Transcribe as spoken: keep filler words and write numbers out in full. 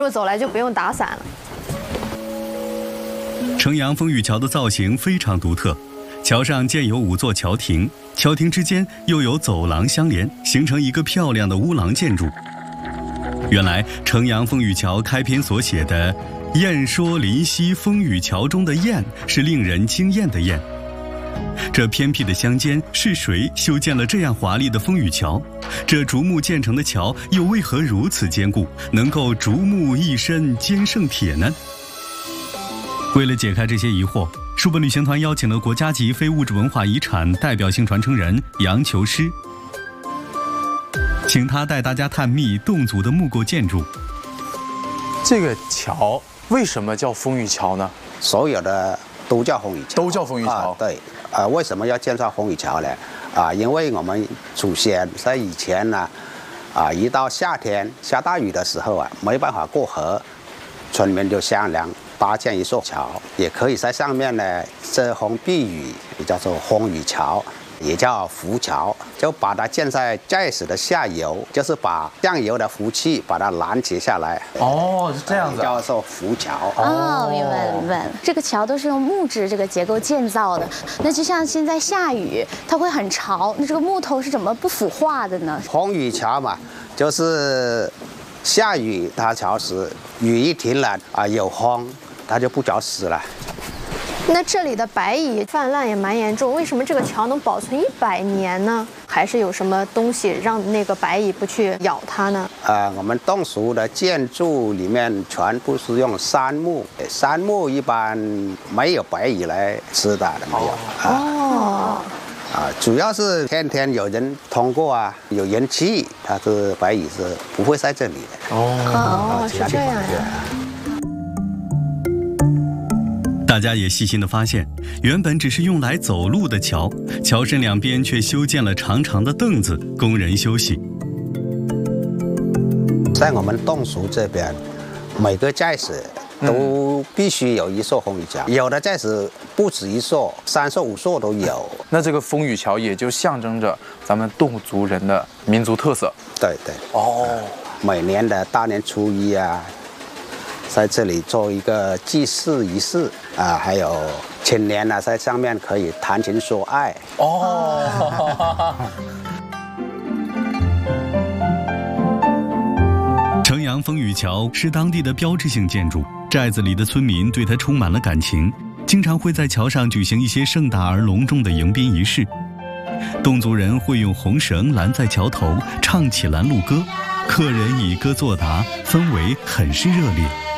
路走来就不用打伞了。 城阳风雨桥的造型非常独特，桥上建有五座桥亭，桥亭之间又有走廊相连，形成一个漂亮的乌廊建筑。原来城阳风雨桥开篇所写的“燕说临溪风雨桥”中的“燕”是令人惊艳的“燕”。这偏僻的乡间是谁修建了这样华丽的风雨桥？这竹木建成的桥又为何如此坚固，能够竹木一身坚胜铁呢？为了解开这些疑惑，书本旅行团邀请了国家级非物质文化遗产代表性传承人杨求师，请他带大家探秘侗族的木构建筑。 这个桥为什么叫风雨桥呢？ 所有的都叫风雨桥， 都叫风雨桥。 啊、对，啊、呃，为什么要建造风雨桥呢？啊、呃，因为我们祖先在以前呢，啊、呃，一到夏天下大雨的时候啊，没办法过河，村民就商量搭建一座桥，也可以在上面呢遮风避雨，也叫做风雨桥，也叫浮桥，就把它建在寨子的下游，就是把上游的浮器把它拦截下来。 哦，是这样子、啊， 叫做浮桥。 哦，明白了，明白了。这个桥都是用木质这个结构建造的，那就像现在下雨，它会很潮，那这个木头是怎么不腐化的呢？ 风雨桥嘛，就是下雨它潮湿，雨一停了啊，有风，它就不着湿了。 那这里的白蚁泛滥也蛮严重，为什么这个桥能保存一百年呢？还是有什么东西让那个白蚁不去咬它呢？ 呃，我们侗族的建筑里面全部是用杉木，杉木一般没有白蚁来吃的，没有。 哦。 啊，主要是天天有人通过啊，有人气，它是白蚁是不会在这里的。 哦，是这样呀。 大家也细心地发现，原本只是用来走路的桥，桥身两边却修建了长长的凳子，供人休息。 在我们侗族这边，每个寨子都必须有一座风雨桥，嗯、有的寨子不止一座，三座五座都有。 那这个风雨桥也就象征着咱们侗族人的民族特色。 对对。 哦， 每年的大年初一啊，在这里做一个祭祀仪式啊，还有青年呢，在上面可以谈情说爱。 哦。 城阳风雨桥是当地的标志性建筑，寨子里的村民对它充满了感情，经常会在桥上举行一些盛大而隆重的迎宾仪式。侗族人会用红绳拦在桥头，唱起拦路歌，客人以歌作答，氛围很是热烈。